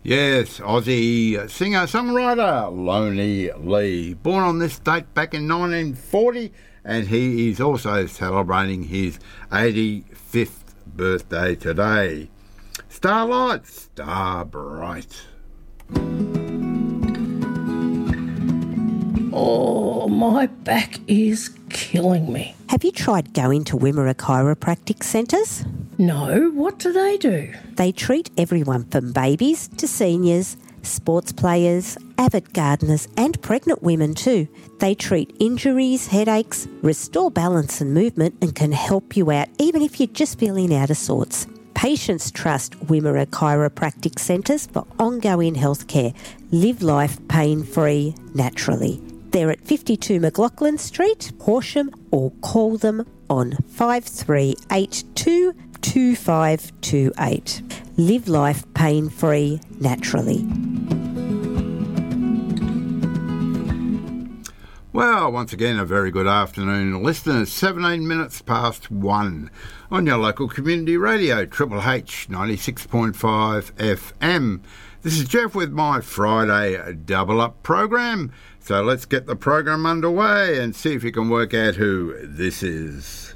Yes, Aussie singer-songwriter Lonely Lee, born on this date back in 1940, and he is also celebrating his 85th birthday today. Starlight, star bright. Oh, my back is killing me. Have you tried going to Wimmera Chiropractic Centres? No, what do they do? They treat everyone from babies to seniors, sports players, avid gardeners and pregnant women too. They treat injuries, headaches, restore balance and movement and can help you out even if you're just feeling out of sorts. Patients trust Wimmera Chiropractic Centres for ongoing healthcare. Live life pain-free naturally. They're at 52 McLaughlin Street, Horsham, or call them on 5382 2528. Live life pain-free naturally. Well, once again, a very good afternoon, listeners. 17 minutes past 1 on your local community radio, Triple H 96.5 FM. This is Jeff with my Friday Double Up program. So let's get the program underway and see if you can work out who this is.